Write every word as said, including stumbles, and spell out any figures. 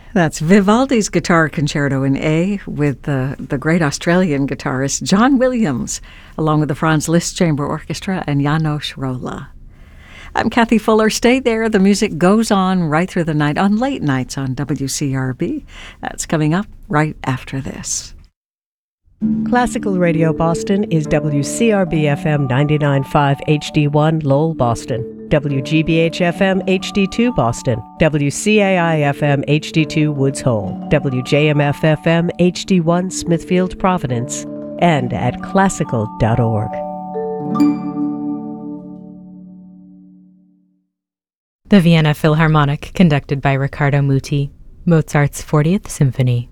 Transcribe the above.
That's Vivaldi's Guitar Concerto in A with the, the great Australian guitarist John Williams, along with the Franz Liszt Chamber Orchestra and János Róla. I'm Kathy Fuller. Stay there. The music goes on right through the night on late nights on W C R B. That's coming up right after this. Classical Radio Boston is W C R B F M ninety-nine point five H D one Lowell, Boston, W G B H F M H D two Boston, W C A I F M H D two Woods Hole, W J M F F M H D one Smithfield, Providence, and at classical dot org. The Vienna Philharmonic, conducted by Riccardo Muti, Mozart's fortieth Symphony.